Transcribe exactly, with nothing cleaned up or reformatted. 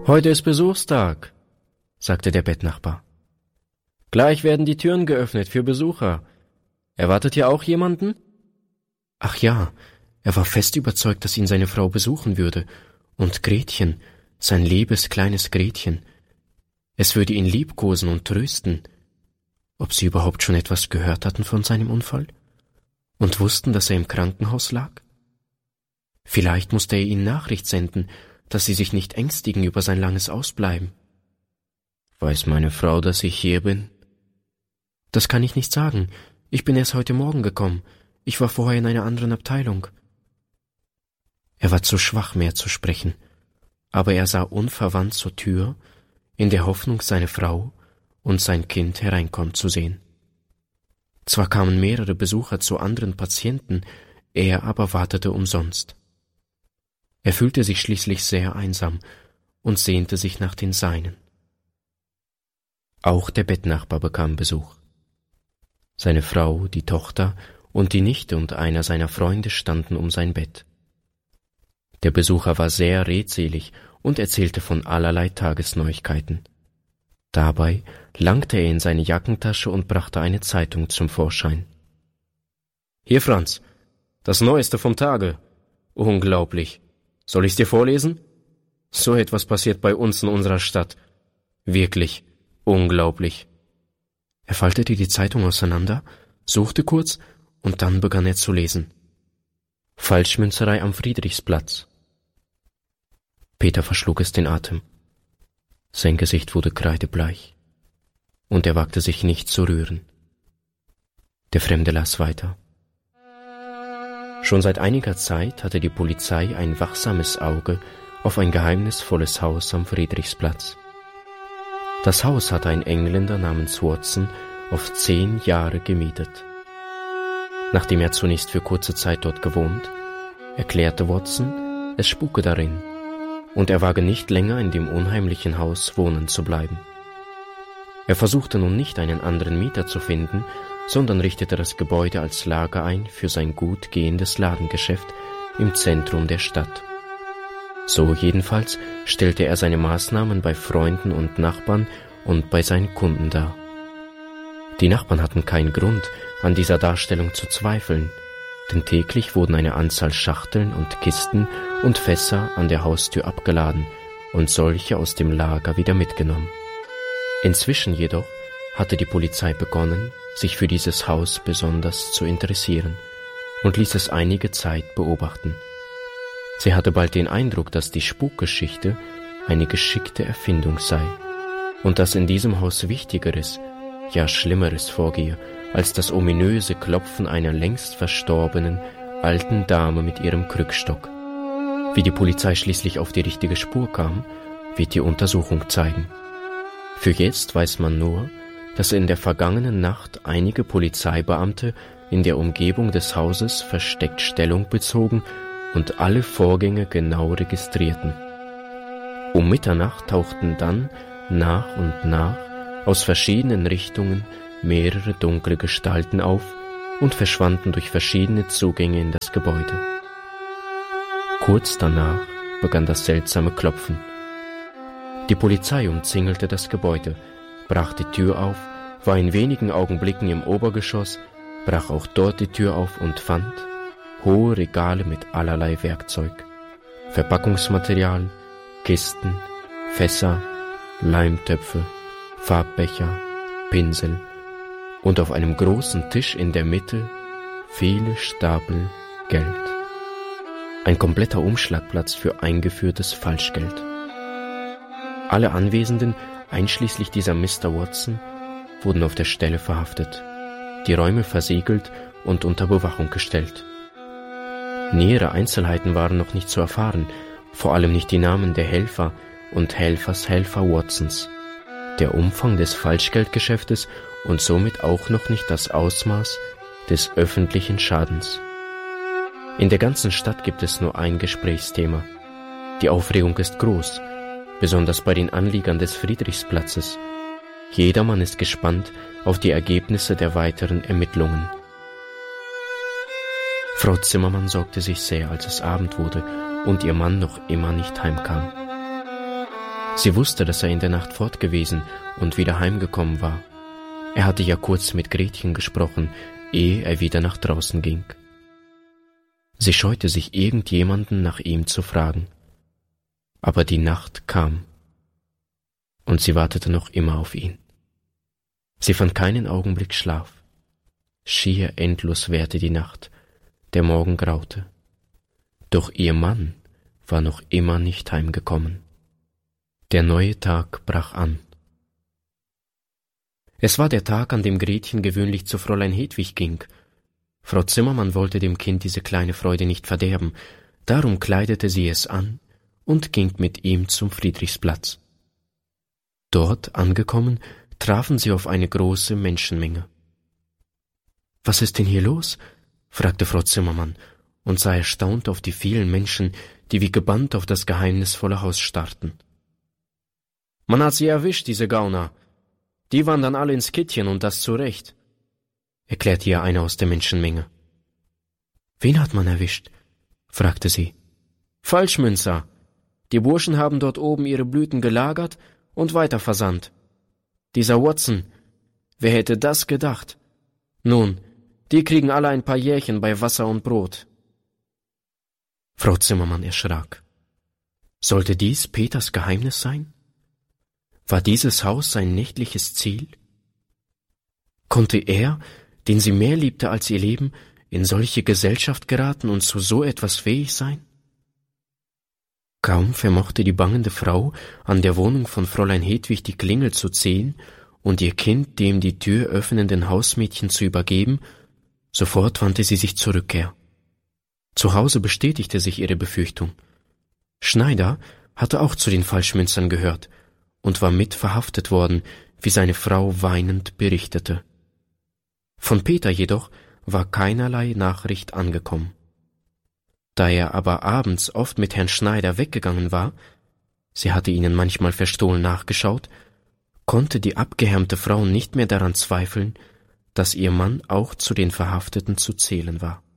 »Heute ist Besuchstag«, sagte der Bettnachbar. »Gleich werden die Türen geöffnet für Besucher. Erwartet ihr auch jemanden?« Ach ja, er war fest überzeugt, dass ihn seine Frau besuchen würde. Und Gretchen, sein liebes kleines Gretchen, es würde ihn liebkosen und trösten. Ob sie überhaupt schon etwas gehört hatten von seinem Unfall? Und wussten, dass er im Krankenhaus lag? Vielleicht musste er ihnen Nachricht senden, dass sie sich nicht ängstigen über sein langes Ausbleiben. »Weiß meine Frau, dass ich hier bin?« »Das kann ich nicht sagen. Ich bin erst heute Morgen gekommen. Ich war vorher in einer anderen Abteilung.« Er war zu schwach, mehr zu sprechen, aber er sah unverwandt zur Tür, in der Hoffnung, seine Frau und sein Kind hereinkommen zu sehen. Zwar kamen mehrere Besucher zu anderen Patienten, er aber wartete umsonst. Er fühlte sich schließlich sehr einsam und sehnte sich nach den Seinen. Auch der Bettnachbar bekam Besuch. Seine Frau, die Tochter und die Nichte und einer seiner Freunde standen um sein Bett. Der Besucher war sehr redselig und erzählte von allerlei Tagesneuigkeiten. Dabei langte er in seine Jackentasche und brachte eine Zeitung zum Vorschein. »Hier, Franz, das Neueste vom Tage. Unglaublich. Soll ich's dir vorlesen? So etwas passiert bei uns in unserer Stadt. Wirklich unglaublich.« Er faltete die Zeitung auseinander, suchte kurz und dann begann er zu lesen. »Falschmünzerei am Friedrichsplatz.« Peter verschlug es den Atem. Sein Gesicht wurde kreidebleich, und er wagte sich nicht zu rühren. Der Fremde las weiter. Schon seit einiger Zeit hatte die Polizei ein wachsames Auge auf ein geheimnisvolles Haus am Friedrichsplatz. Das Haus hatte ein Engländer namens Watson auf zehn Jahre gemietet. Nachdem er zunächst für kurze Zeit dort gewohnt, erklärte Watson, es spuke darin, und er wage nicht länger in dem unheimlichen Haus wohnen zu bleiben. Er versuchte nun nicht einen anderen Mieter zu finden, sondern richtete das Gebäude als Lager ein für sein gut gehendes Ladengeschäft im Zentrum der Stadt. So jedenfalls stellte er seine Maßnahmen bei Freunden und Nachbarn und bei seinen Kunden dar. Die Nachbarn hatten keinen Grund, an dieser Darstellung zu zweifeln, denn täglich wurden eine Anzahl Schachteln und Kisten und Fässer an der Haustür abgeladen und solche aus dem Lager wieder mitgenommen. Inzwischen jedoch hatte die Polizei begonnen, sich für dieses Haus besonders zu interessieren und ließ es einige Zeit beobachten. Sie hatte bald den Eindruck, dass die Spukgeschichte eine geschickte Erfindung sei und dass in diesem Haus Wichtigeres, ja Schlimmeres vorgehe, als das ominöse Klopfen einer längst verstorbenen alten Dame mit ihrem Krückstock. Wie die Polizei schließlich auf die richtige Spur kam, wird die Untersuchung zeigen. Für jetzt weiß man nur, dass in der vergangenen Nacht einige Polizeibeamte in der Umgebung des Hauses versteckt Stellung bezogen und alle Vorgänge genau registrierten. Um Mitternacht tauchten dann nach und nach aus verschiedenen Richtungen mehrere dunkle Gestalten auf und verschwanden durch verschiedene Zugänge in das Gebäude. Kurz danach begann das seltsame Klopfen. Die Polizei umzingelte das Gebäude, brach die Tür auf, war in wenigen Augenblicken im Obergeschoss, brach auch dort die Tür auf und fand hohe Regale mit allerlei Werkzeug, Verpackungsmaterial, Kisten, Fässer, Leimtöpfe, Farbbecher, Pinsel und auf einem großen Tisch in der Mitte viele Stapel Geld. Ein kompletter Umschlagplatz für eingeführtes Falschgeld. Alle Anwesenden, einschließlich dieser Mister Watson, wurden auf der Stelle verhaftet, die Räume versiegelt und unter Bewachung gestellt. Nähere Einzelheiten waren noch nicht zu erfahren, vor allem nicht die Namen der Helfer und Helfershelfer Watsons, der Umfang des Falschgeldgeschäftes und somit auch noch nicht das Ausmaß des öffentlichen Schadens. In der ganzen Stadt gibt es nur ein Gesprächsthema. Die Aufregung ist groß, besonders bei den Anliegern des Friedrichsplatzes. Jedermann ist gespannt auf die Ergebnisse der weiteren Ermittlungen. Frau Zimmermann sorgte sich sehr, als es Abend wurde und ihr Mann noch immer nicht heimkam. Sie wusste, dass er in der Nacht fortgewesen und wieder heimgekommen war. Er hatte ja kurz mit Gretchen gesprochen, ehe er wieder nach draußen ging. Sie scheute sich, irgendjemanden nach ihm zu fragen. Aber die Nacht kam, und sie wartete noch immer auf ihn. Sie fand keinen Augenblick Schlaf. Schier endlos währte die Nacht, der Morgen graute. Doch ihr Mann war noch immer nicht heimgekommen. Der neue Tag brach an. Es war der Tag, an dem Gretchen gewöhnlich zu Fräulein Hedwig ging. Frau Zimmermann wollte dem Kind diese kleine Freude nicht verderben, darum kleidete sie es an und ging mit ihm zum Friedrichsplatz. Dort angekommen, trafen sie auf eine große Menschenmenge. »Was ist denn hier los?« fragte Frau Zimmermann und sah erstaunt auf die vielen Menschen, die wie gebannt auf das geheimnisvolle Haus starrten. »Man hat sie erwischt, diese Gauner. Die wandern alle ins Kittchen und das zu Recht«, erklärte ihr einer aus der Menschenmenge. »Wen hat man erwischt?« fragte sie. »Falschmünzer. Die Burschen haben dort oben ihre Blüten gelagert und weiterversandt. Dieser Watson, wer hätte das gedacht? Nun, die kriegen alle ein paar Jährchen bei Wasser und Brot.« Frau Zimmermann erschrak. Sollte dies Peters Geheimnis sein? War dieses Haus sein nächtliches Ziel? Konnte er, den sie mehr liebte als ihr Leben, in solche Gesellschaft geraten und zu so etwas fähig sein? Kaum vermochte die bangende Frau, an der Wohnung von Fräulein Hedwig die Klingel zu ziehen und ihr Kind dem die Tür öffnenden Hausmädchen zu übergeben, sofort wandte sie sich zur Rückkehr. Zu Hause bestätigte sich ihre Befürchtung. Schneider hatte auch zu den Falschmünzern gehört und war mit verhaftet worden, wie seine Frau weinend berichtete. Von Peter jedoch war keinerlei Nachricht angekommen. Da er aber abends oft mit Herrn Schneider weggegangen war, sie hatte ihnen manchmal verstohlen nachgeschaut, konnte die abgehärmte Frau nicht mehr daran zweifeln, dass ihr Mann auch zu den Verhafteten zu zählen war.